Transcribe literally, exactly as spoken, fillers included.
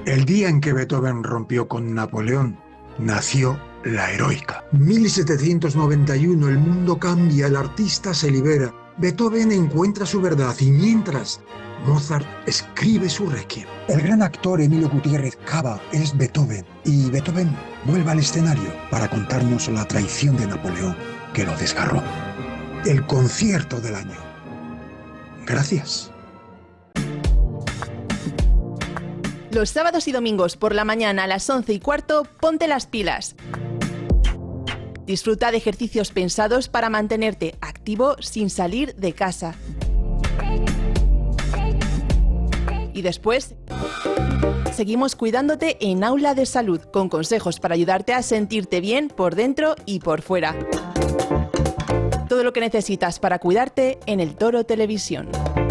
El día en que Beethoven rompió con Napoleón, nació la heroica. mil setecientos noventa y uno, el mundo cambia, el artista se libera. Beethoven encuentra su verdad y mientras, Mozart escribe su requiem. El gran actor Emilio Gutiérrez Cava es Beethoven y Beethoven vuelve al escenario para contarnos la traición de Napoleón que lo desgarró. El concierto del año. Gracias. Los sábados y domingos por la mañana a las once y cuarto, ponte las pilas. Disfruta de ejercicios pensados para mantenerte activo sin salir de casa. Y después, seguimos cuidándote en Aula de Salud, con consejos para ayudarte a sentirte bien por dentro y por fuera. Todo lo que necesitas para cuidarte en El Toro Televisión.